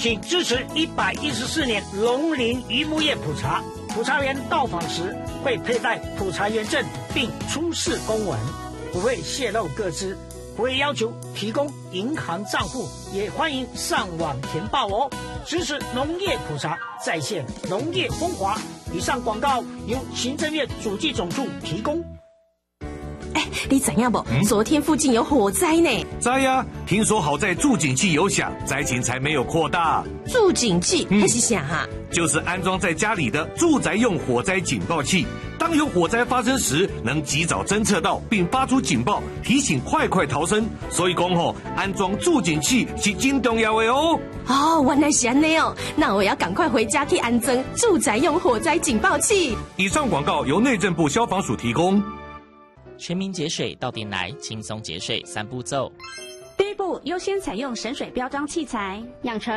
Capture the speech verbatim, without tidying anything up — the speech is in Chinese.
请支持一百一十四年龙陵渔牧业普查。普查员到访时会佩戴普查员证，并出示公文，不会泄露个资，不会要求提供银行账户，也欢迎上网填报哦。支持农业普查，再现农业风华。以上广告由行政院主计总处提供。 哎，你知影不？嗯、昨天附近有火灾呢。 知呀，听说好在助警器有响，灾情才没有扩大。 助警器那、嗯、是啥哈？ 就是安装在家里的住宅用火灾警报器，当有火灾发生时，能及早侦测到并发出警报，提醒快快逃生。所以讲吼，安装助警器是真重要的哦。 哦，原来是安内哦，那我要赶快回家去安装住宅用火灾警报器。 以上广告由内政部消防署提供。 全民节水到店来，轻松节水三步骤。 第一步，优先采用省水标章器材，养成